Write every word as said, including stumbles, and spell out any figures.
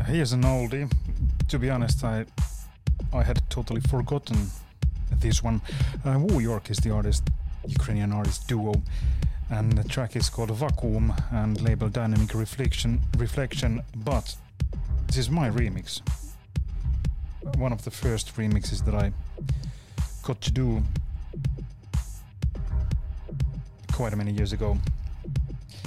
Here's an oldie. To be honest, I I had totally forgotten this one. Uh, Woo York is the artist, Ukrainian artist duo, and the track is called Vacuum and labeled Dynamic Reflection. Reflection, but this is my remix. One of the first remixes that I got to do quite a many years ago.